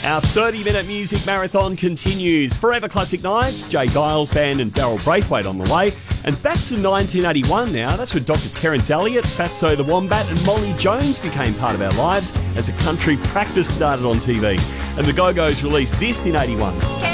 Our 30-minute music marathon continues. Forever Classic Nights, Jay Giles Band and Daryl Braithwaite on the way. And back to 1981 now. That's when Dr. Terence Elliott, Fatso the Wombat and Molly Jones became part of our lives as a country practice started on TV. And the Go-Go's released this in 81.